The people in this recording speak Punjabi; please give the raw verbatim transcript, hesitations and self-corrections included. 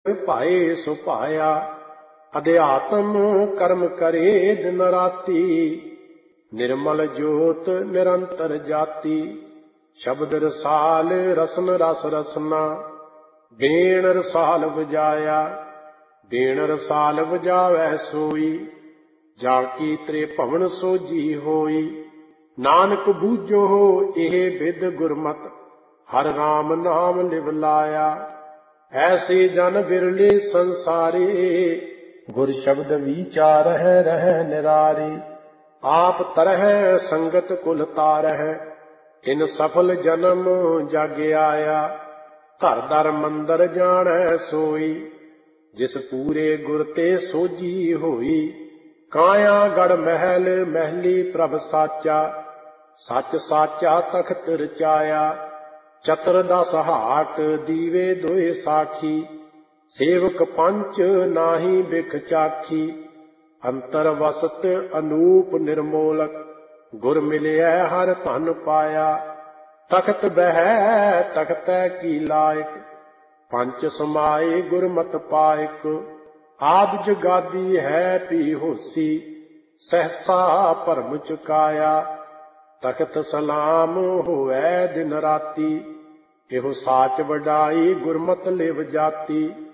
ਭਾਏ ਸੋ ਭਾਇਆ। ਅਧਿਆਤਮ ਕਰਮ ਕਰੇ ਦਿਨ ਰਾਤੀ, ਨਿਰਮਲ ਜੋਤ ਨਿਰੰਤਰ ਜਾਤੀ। ਸ਼ਬਦ ਰਸਾਲ ਰਸਨ ਰਸ ਰਸਨਾ, ਬੇਣ ਰਸਾਲ ਵਜਾਇਆ। ਬੇਣ ਰਸਾਲ ਵਜਾਵੈ ਸੋਈ, ਜਾ ਕੀ ਤ੍ਰੇ ਭਵਨ ਸੋਜੀ ਹੋਈ। ਨਾਨਕ ਬੂਝੋ ਇਹ ਬਿਦ ਗੁਰਮਤਿ, ਹਰ ਰਾਮ ਨਾਮ ਲਿਵ ਲਾਇਆ। ਐਸੇ ਜਨ ਬਿਰਲੇ ਸੰਸਾਰੇ, ਗੁਰ ਸ਼ਬਦ ਵਿਚਾਰਹਿ ਰਹਿ ਨਿਰਾਰੇ। ਆਪ ਤਰਹਿ ਸੰਗਤ ਕੁਲ ਤਾਰਹਿ, ਤਿਨ ਸਫਲ ਜਨਮ ਜਗ ਆਇਆ। ਘਰ ਦਰ ਮੰਦਰ ਜਾਣੈ ਸੋਈ, ਜਿਸ ਪੂਰੇ ਗੁਰ ਤੇ ਸੋਝੀ ਹੋਈ। ਕਾਇਆ ਗੜ ਮਹਿਲ ਮਹਿਲੀ ਪ੍ਰਭ ਸਾਚਾ, ਸੱਚ ਸਾਚਾ ਤਖਤ ਰਚਾਇਆ। ਚਤਰ ਦਸ ਹਾਟ ਦੀਵੇ ਦੋਏ ਸਾਖੀ, ਸੇਵਕ ਪੰਚ ਨਾਹੀ ਬਿਖ ਚਾਖੀ। ਅੰਤਰ ਵਸਤ ਅਨੂਪ ਨਿਰਮੋਲਕ, ਗੁਰ ਮਿਲਿਆ ਹਰ ਧਨ ਪਾਇਆ। ਤਖਤ ਬਹਿ ਤਖਤੈ ਕੀ ਲਾਇਕ, ਪੰਚ ਸਮਾਏ ਗੁਰਮਤਿ ਪਾਇਕ। ਆਦਿ ਜੁਗਾਦੀ ਹੈ ਪੀ ਹੋਸੀ, ਸਹਸਾ ਭਰਮ ਚੁਕਾਇਆ। ਤਖਤ ਸਲਾਮ ਹੋਵੈ ਦਿਨ ਰਾਤੀ, ਇਹੋ ਸਾਚ ਵਡਾਈ ਗੁਰਮਤਿ ਲਿਵ ਜਾਤੀ।